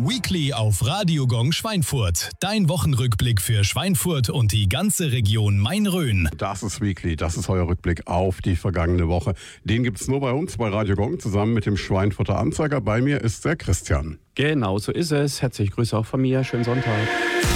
Weekly auf Radio Gong Schweinfurt. Dein Wochenrückblick für Schweinfurt und die ganze Region Main-Rhön. Das ist Weekly, das ist euer Rückblick auf die vergangene Woche. Den gibt es nur bei uns, bei Radio Gong, zusammen mit dem Schweinfurter Anzeiger. Bei mir ist der Christian. Genau, so ist es. Herzliche Grüße auch von mir. Schönen Sonntag.